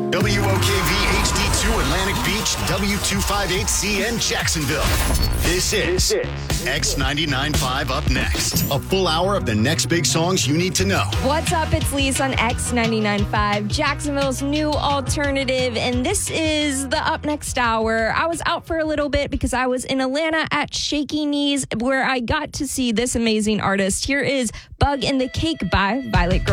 WOKV HD2 Atlantic Beach, W258CN Jacksonville. This is X99.5 Up Next. A full hour of the next big songs you need to know. What's up? It's Lise on X99.5, Jacksonville's new alternative, and this is the Up Next hour. I was out for a little bit because I was in Atlanta at Shaky Knees, where I got to see this amazing artist. Here is Bug in the Cake by Violet Girl.